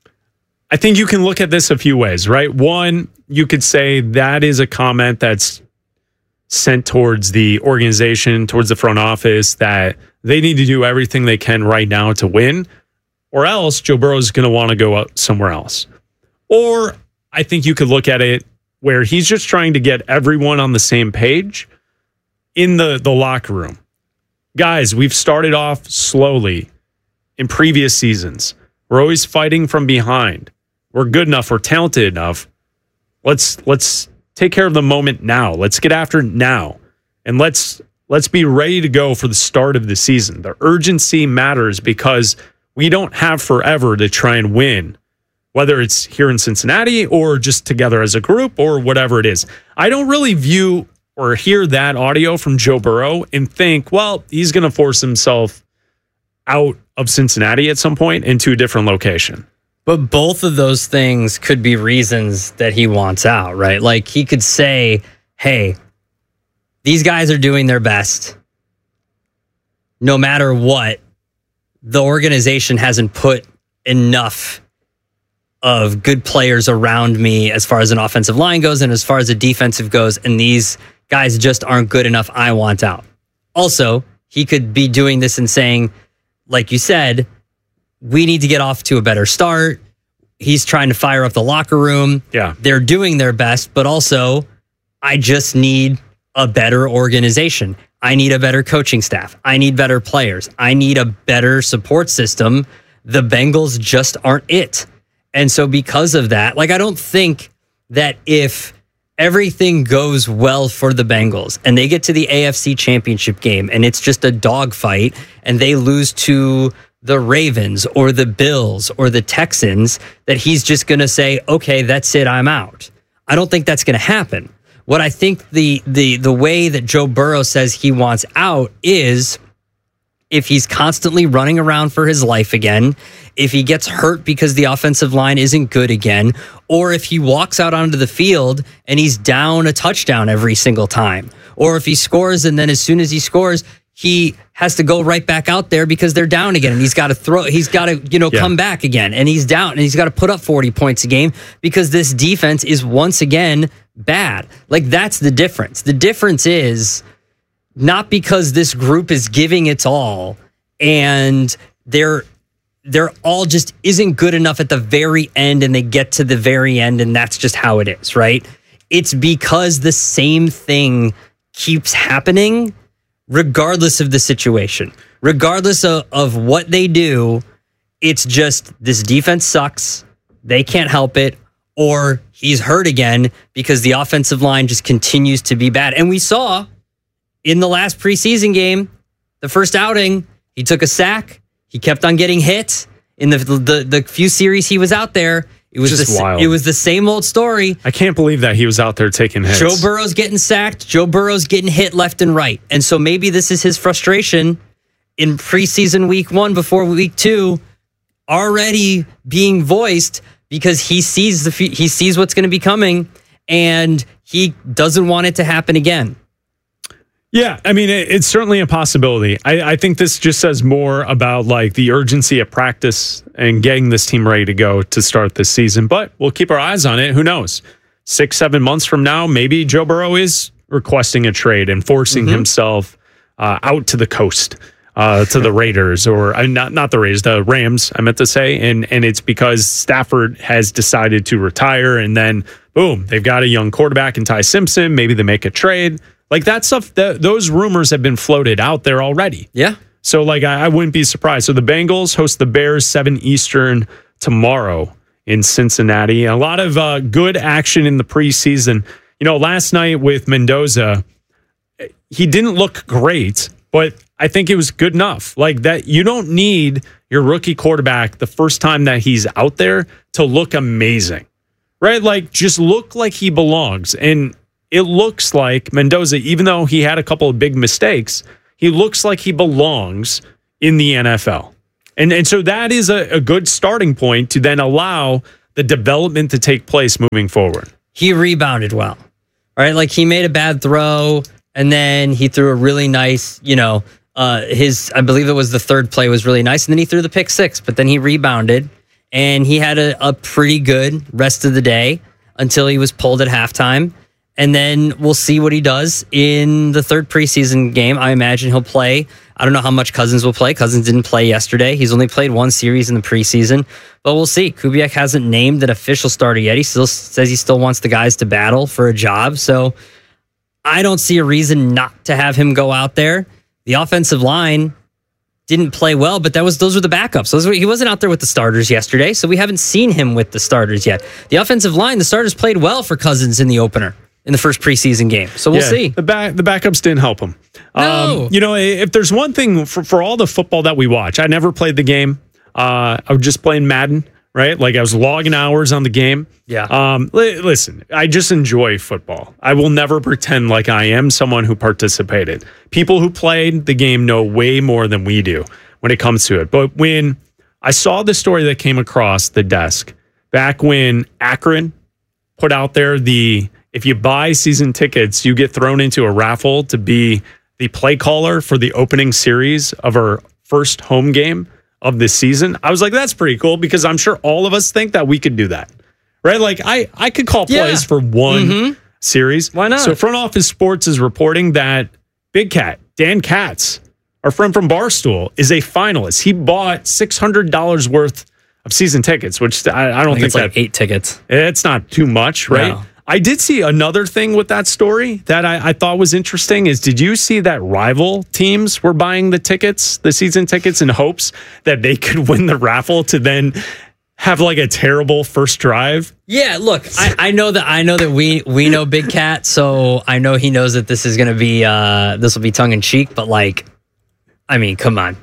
I think you can look at this a few ways, right? One, you could say that is a comment that's sent towards the organization, towards the front office, that they need to do everything they can right now to win, or else Joe Burrow is going to want to go out somewhere else. Or I think you could look at it where he's just trying to get everyone on the same page in the, the locker room. Guys, we've started off slowly in previous seasons. We're always fighting from behind. We're good enough. We're talented enough. Let's let's take care of the moment now. Let's get after it now. And let's let's be ready to go for the start of the season. The urgency matters because we don't have forever to try and win, whether it's here in Cincinnati or just together as a group or whatever it is. I don't really view or hear that audio from Joe Burrow and think, well, he's going to force himself out of Cincinnati at some point into a different location. But both of those things could be reasons that he wants out, right? Like he could say, hey, these guys are doing their best. No matter what, the organization hasn't put enough of good players around me as far as an offensive line goes and as far as a defensive goes, and these guys just aren't good enough. I want out. Also, he could be doing this and saying, like you said, we need to get off to a better start. He's trying to fire up the locker room. Yeah. They're doing their best, but also I just need a better organization. I need a better coaching staff. I need better players. I need a better support system. The Bengals just aren't it. And so because of that, like I don't think that if everything goes well for the Bengals and they get to the A F C Championship game and it's just a dogfight and they lose to the Ravens or the Bills or the Texans, that he's just going to say, okay, that's it, I'm out. I don't think that's going to happen. What I think the the the way that Joe Burrow says he wants out is if he's constantly running around for his life again, if he gets hurt because the offensive line isn't good again, or if he walks out onto the field and he's down a touchdown every single time, or if he scores and then as soon as he scores, he has to go right back out there because they're down again and he's got to throw, he's got to, you know, yeah. come back again and he's down and he's got to put up forty points a game because this defense is once again bad. Like that's the difference. The difference is not because this group is giving its all and they're they're all just isn't good enough at the very end and they get to the very end and that's just how it is, right? It's because the same thing keeps happening regardless of the situation. Regardless of, of what they do, it's just this defense sucks, they can't help it, or he's hurt again because the offensive line just continues to be bad. And we saw in the last preseason game, the first outing, he took a sack. He kept on getting hit in the the, the few series he was out there. It was just the, wild. It was the same old story. I can't believe that he was out there taking hits. Joe Burrow's getting sacked. Joe Burrow's getting hit left and right. And so maybe this is his frustration in preseason week one before week two already being voiced because he sees the he sees what's going to be coming and he doesn't want it to happen again. Yeah, I mean, it, it's certainly a possibility. I, I think this just says more about like the urgency of practice and getting this team ready to go to start this season. But we'll keep our eyes on it. Who knows? Six, seven months from now, maybe Joe Burrow is requesting a trade and forcing mm-hmm. himself uh, out to the coast. uh, to the Raiders, or uh, not not the Raiders, the Rams, I meant to say. And, and it's because Stafford has decided to retire, and then, boom, they've got a young quarterback in Ty Simpson. Maybe they make a trade. Like that stuff, th- those rumors have been floated out there already. Yeah. So, like, I, I wouldn't be surprised. So the Bengals host the Bears seven Eastern tomorrow in Cincinnati. A lot of uh, good action in the preseason. You know, last night with Mendoza, he didn't look great, but I think it was good enough. Like that, you don't need your rookie quarterback the first time that he's out there to look amazing, right? Like, just look like he belongs. And it looks like Mendoza, even though he had a couple of big mistakes, he looks like he belongs in the N F L. And and so that is a, a good starting point to then allow the development to take place moving forward. He rebounded well, right? Like he made a bad throw and then he threw a really nice, you know, uh, his, I believe it was the third play was really nice. And then he threw the pick six, but then he rebounded and he had a, a pretty good rest of the day until he was pulled at halftime. And then we'll see what he does in the third preseason game. I imagine he'll play. I don't know how much Cousins will play. Cousins didn't play yesterday. He's only played one series in the preseason, but we'll see. Kubiak hasn't named an official starter yet. He still says he still wants the guys to battle for a job. So I don't see a reason not to have him go out there. The offensive line didn't play well, but that was those were the backups. Those were, he wasn't out there with the starters yesterday, so we haven't seen him with the starters yet. The offensive line, the starters played well for Cousins in the opener. In the first preseason game. So we'll yeah, see. The back the backups didn't help him. No. Um, you know, if there's one thing for, for all the football that we watch, I never played the game. Uh, I was just playing Madden, right? Like I was logging hours on the game. Yeah. Um, li- listen, I just enjoy football. I will never pretend like I am someone who participated. People who played the game know way more than we do when it comes to it. But when I saw the story that came across the desk back when Akron put out there the if you buy season tickets, you get thrown into a raffle to be the play caller for the opening series of our first home game of this season. I was like, that's pretty cool because I'm sure all of us think that we could do that, right? Like I, I could call Yeah. plays for one Mhm. series. Why not? So Front Office Sports is reporting that Big Cat, Dan Katz, our friend from Barstool, is a finalist. He bought six hundred dollars worth of season tickets, which I, I don't I think think it's that like eight tickets. it's not too much, right? No. I did see another thing with that story that I, I thought was interesting is did you see that rival teams were buying the tickets, the season tickets, in hopes that they could win the raffle to then have like a terrible first drive? Yeah, look, I, I know that I know that we we know Big Cat, so I know he knows that this is gonna be uh this will be tongue in cheek, but like, I mean, come on.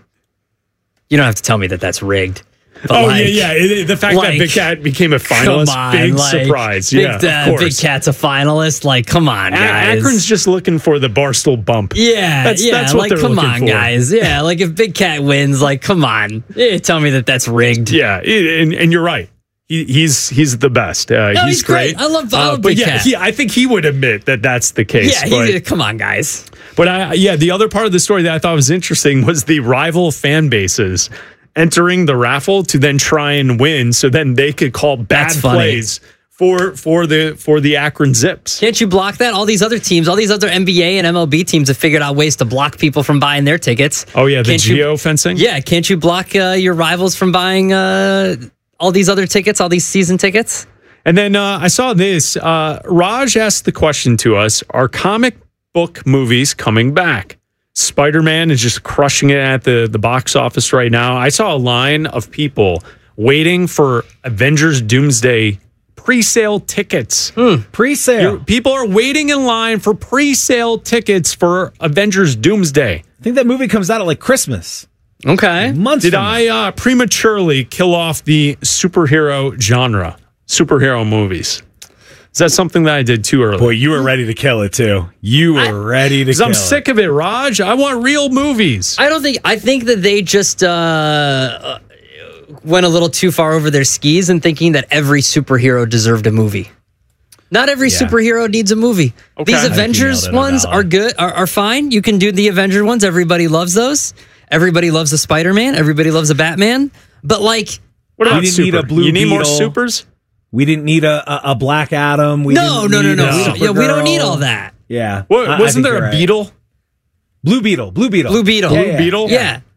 You don't have to tell me that that's rigged. But oh, like, yeah, yeah. It- the fact like, that Big Cat became a finalist, come on, big like, surprise. Big, yeah, uh, of course. Big Cat's a finalist. Like, come on, A- guys. Akron's just looking for the Barstool bump. Yeah, that's, yeah. that's what like, they're come looking on, for. guys. Yeah, like if Big Cat wins, like, come on. Eh, tell me that that's rigged. Yeah, it- and, and you're right. He, he's he's the best. Uh, No, he's, he's great. I love- I Uh, love but Big yeah, Cat. he, I think he would admit that that's the case. Yeah, but, he, come on, guys. but I, yeah, the other part of the story that I thought was interesting was the rival fan bases entering the raffle to then try and win, so then they could call bad That's funny. plays for for the for the Akron Zips. Can't you block that? All these other teams, all these other N B A and M L B teams have figured out ways to block people from buying their tickets. Oh yeah, the Can't you- geo fencing. Yeah, can't you block uh, your rivals from buying uh, all these other tickets, all these season tickets? And then uh, I saw this. Uh, Raj asked the question to us: are comic book movies coming back? Spider-Man is just crushing it at the, the box office right now. I saw a line of people waiting for Avengers Doomsday pre-sale tickets. Pre-sale. You're- people are waiting in line for pre-sale tickets for Avengers Doomsday. I think that movie comes out at like Christmas. Okay. Months Did from now. I uh, prematurely kill off the superhero genre, superhero movies? Is that something that I did too early? Boy, you were ready to kill it too. You were I- ready to Because kill I'm it. sick of it, Raj. I want real movies. I don't think. I think that they just uh, uh, went a little too far over their skis in thinking that every superhero deserved a movie. Not every Yeah. superhero needs a movie. Okay. These I think you Avengers nailed it on ones that are one. good, are, are fine. You can do the Avenger ones. Everybody loves those. Everybody loves a Spider-Man. Everybody loves a Batman. But like, What about We didn't need super? a Blue You need more Beetle. supers? We didn't need a, a, a Black Adam. We no, didn't no, no, need no. a We don't, yeah, we don't Supergirl. need all that. Yeah. What, I- I wasn't think there you're a right. beetle? Blue Beetle. Blue Beetle. Blue Beetle. Yeah, Blue yeah. Beetle? Yeah.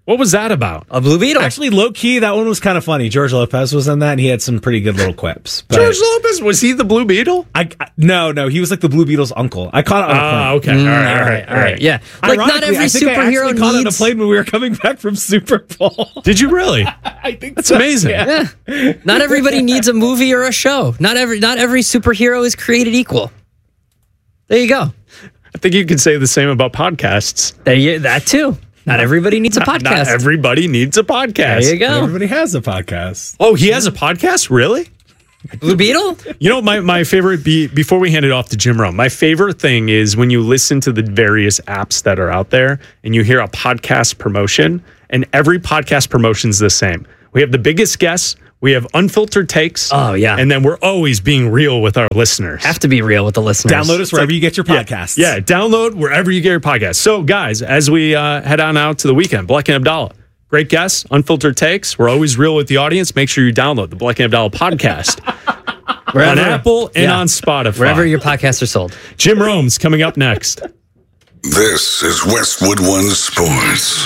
What was that about? A Blue Beetle. Actually, low key, that one was kind of funny. George Lopez was in that, and he had some pretty good little quips. But George Lopez, was he the Blue Beetle? I, I no, no, he was like the Blue Beetle's uncle. I caught it on a plane. Ah, okay. Mm, all right, all right, all right. Yeah. Like, not every I think superhero I actually needs... caught it on a plane when we were coming back from Super Bowl. Did you really? I think That's so, amazing. Yeah. Yeah. Not everybody needs a movie or a show. Not every not every superhero is created equal. There you go. I think you could say the same about podcasts. There you, that too. Not everybody needs a Not, podcast. not everybody needs a podcast. There you go. Everybody has a podcast. Oh, he has a podcast? Really? Blue Beetle? You know, my, my favorite, be, before we hand it off to Jim Rome, my favorite thing is when you listen to the various apps that are out there and you hear a podcast promotion, and every podcast promotion's the same. We have the biggest guests. We have unfiltered takes. Oh, yeah. And then we're always being real with our listeners. Have to be real with the listeners. Download us wherever you get your podcasts. Yeah, yeah, download wherever you get your podcasts. So, guys, as we uh, head on out to the weekend, Bleck and Abdallah, great guests, unfiltered takes. We're always real with the audience. Make sure you download the Bleck and Abdallah podcast Wherever, on Apple and yeah. on Spotify. Wherever your podcasts are sold. Jim Rome's coming up next. This is Westwood One Sports.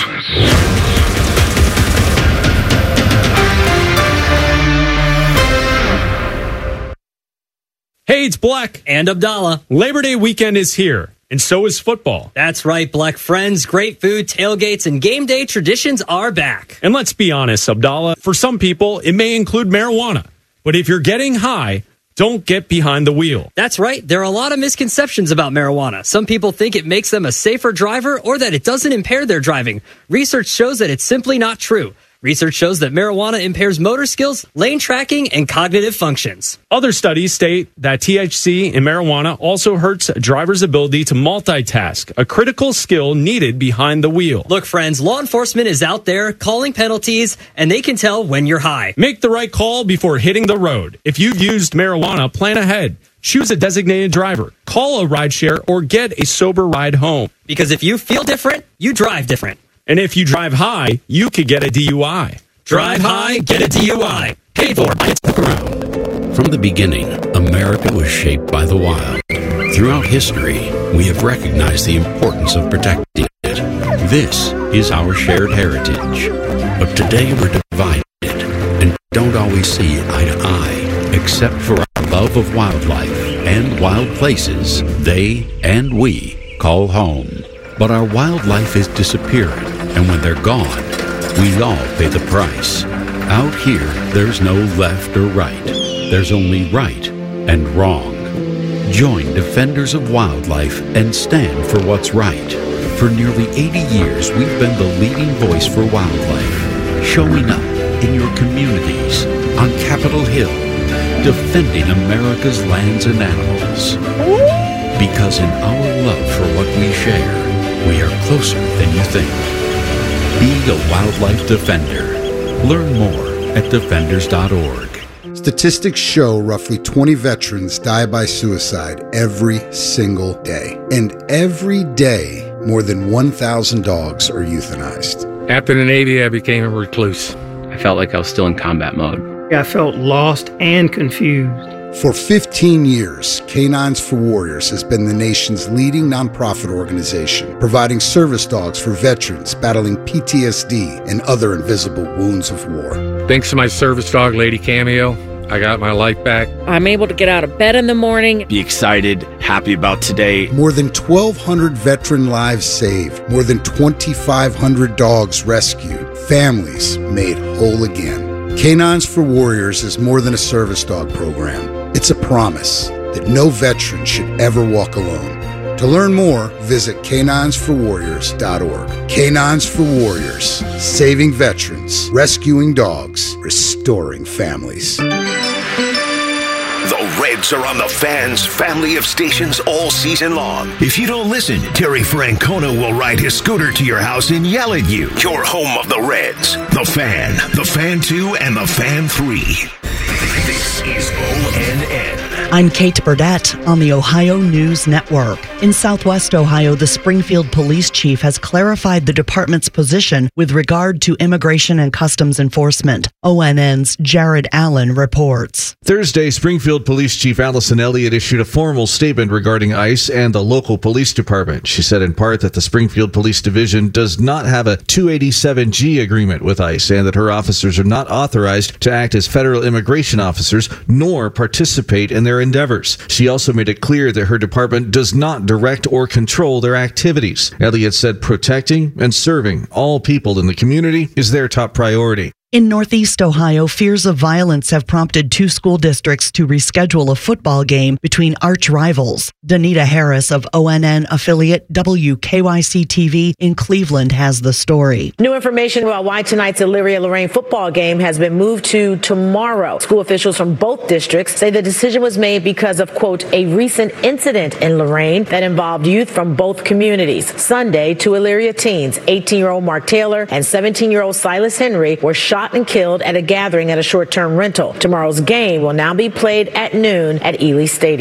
Hey, it's Bleck and Abdallah. Labor Day weekend is here, and so is football. That's right, Bleck friends. Great food, tailgates, and game day traditions are back. And let's be honest, Abdallah, for some people, it may include marijuana. But if you're getting high, don't get behind the wheel. That's right. There are a lot of misconceptions about marijuana. Some people think it makes them a safer driver or that it doesn't impair their driving. Research shows that it's simply not true. Research shows that marijuana impairs motor skills, lane tracking, and cognitive functions. Other studies state that T H C in marijuana also hurts a driver's ability to multitask, a critical skill needed behind the wheel. Look, friends, law enforcement is out there calling penalties, and they can tell when you're high. Make the right call before hitting the road. If you've used marijuana, plan ahead. Choose a designated driver, call a rideshare, or get a sober ride home. Because if you feel different, you drive different. And if you drive high, you could get a D U I. Drive high, get a D U I. Paid for by its around. From the beginning, America was shaped by the wild. Throughout history, we have recognized the importance of protecting it. This is our shared heritage. But today we're divided and don't always see eye to eye, except for our love of wildlife and wild places they and we call home. But our wildlife is disappearing, and when they're gone, we all pay the price. Out here, there's no left or right. There's only right and wrong. Join Defenders of Wildlife and stand for what's right. For nearly eighty years, we've been the leading voice for wildlife, showing up in your communities, on Capitol Hill, defending America's lands and animals. Because in our love for what we share, we are closer than you think. Be a wildlife defender. Learn more at defenders dot org. Statistics show roughly twenty veterans die by suicide every single day. And every day, more than one thousand dogs are euthanized. After the Navy, I became a recluse. I felt like I was still in combat mode. I felt lost and confused. For fifteen years, Canines for Warriors has been the nation's leading nonprofit organization, providing service dogs for veterans battling P T S D and other invisible wounds of war. Thanks to my service dog, Lady Cameo, I got my life back. I'm able to get out of bed in the morning. Be excited, happy about today. More than twelve hundred veteran lives saved, more than twenty-five hundred dogs rescued, families made whole again. Canines for Warriors is more than a service dog program. It's a promise that no veteran should ever walk alone. To learn more, visit canines for warriors dot org. Canines for Warriors, saving veterans, rescuing dogs, restoring families. The Reds are on the Fan's family of stations all season long. If you don't listen, Terry Francona will ride his scooter to your house and yell at you. Your home of the Reds. The Fan, The Fan two, and The Fan three. This is O N N. I'm Kate Burdett on the Ohio News Network. In Southwest Ohio, the Springfield police chief has clarified the department's position with regard to immigration and customs enforcement. O N N's Jared Allen reports. Thursday, Springfield Police Chief Allison Elliott issued a formal statement regarding ICE and the local police department. She said in part that the Springfield Police Division does not have a two eighty-seven G agreement with ICE and that her officers are not authorized to act as federal immigration officers nor participate in their endeavors. She also made it clear that her department does not direct or control their activities. Elliott said protecting and serving all people in the community is their top priority. In Northeast Ohio, fears of violence have prompted two school districts to reschedule a football game between arch rivals. Danita Harris of O N N affiliate W K Y C T V in Cleveland has the story. New information about why tonight's Elyria-Lorraine football game has been moved to tomorrow. School officials from both districts say the decision was made because of, quote, a recent incident in Lorraine that involved youth from both communities. Sunday, two Elyria teens, eighteen-year-old Mark Taylor and seventeen-year-old Silas Henry, were shot and killed at a gathering at a short-term rental. Tomorrow's game will now be played at noon at Ely Stadium.